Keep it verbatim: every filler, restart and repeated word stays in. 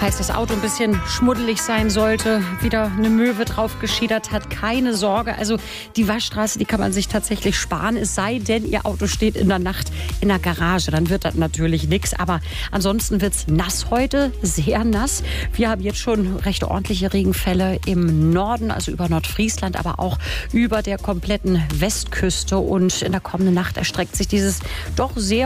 Falls das Auto ein bisschen schmuddelig sein sollte, wieder eine Möwe drauf geschiedert hat, keine Sorge. Also die Waschstraße, die kann man sich tatsächlich sparen. Es sei denn, Ihr Auto steht in der Nacht in der Garage. Dann wird das natürlich nichts. Aber ansonsten wird es nass heute, sehr nass. Wir haben jetzt schon recht ordentliche Regenfälle im Norden, also über Nordfriesland, aber auch über der kompletten Westküste. Und in der kommenden Nacht erstreckt sich dieses doch sehr